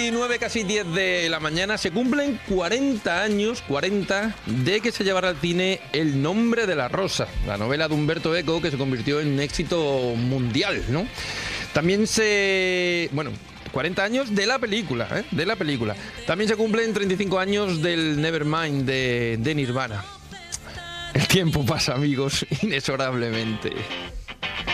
9, casi 10 de la mañana, se cumplen 40 años, 40, de que se llevara al cine El nombre de la rosa, la novela de Umberto Eco, que se convirtió en un éxito mundial, ¿no? También 40 años de la película, ¿eh? De la película. También se cumplen 35 años del Nevermind de Nirvana. El tiempo pasa, amigos, inexorablemente.